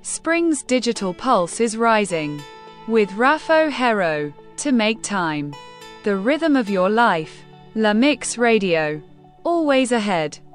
Spring's digital pulse is rising. With Rafo Hero, to make time. The rhythm of your life. La Mix Radio. Always ahead.